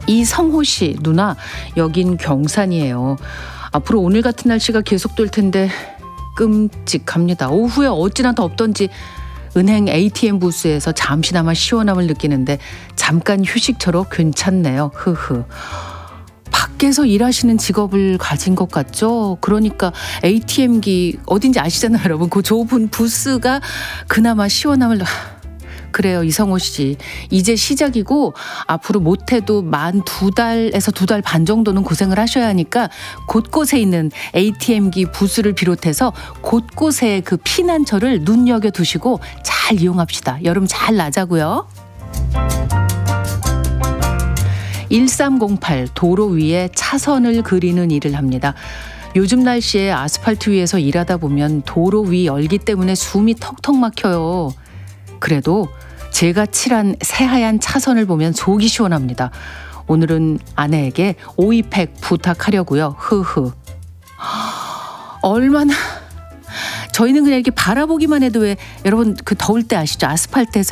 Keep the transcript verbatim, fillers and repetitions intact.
이성호 씨, 누나, 여긴 경산이에요. 앞으로 오늘 같은 날씨가 계속될 텐데 끔찍합니다. 오후에 어찌나 덥던지 은행 에이티엠 부스에서 잠시나마 시원함을 느끼는데 잠깐 휴식처로 괜찮네요. 흐흐. 밖에서 일하시는 직업을 가진 것 같죠? 그러니까 에이티엠기 어딘지 아시잖아요, 여러분. 그 좁은 부스가 그나마 시원함을. 그래요, 이성호 씨. 이제 시작이고 앞으로 못해도 만 두 달에서 두 달 반 정도는 고생을 하셔야 하니까 곳곳에 있는 에이티엠기 부스를 비롯해서 곳곳에 그 피난처를 눈여겨두시고 잘 이용합시다. 여름 잘 나자고요. 일삼공팔, 도로 위에 차선을 그리는 일을 합니다. 요즘 날씨에 아스팔트 위에서 일하다 보면 도로 위 열기 때문에 숨이 턱턱 막혀요. 그래도 제가 칠한 새하얀 차선을 보면 속이 시원합니다. 오늘은 아내에게 오이팩 부탁하려고요. 흐흐. 얼마나 저희는 그냥 이렇게 바라보기만 해도 왜 여러분 그 더울 때 아시죠? 아스팔트에서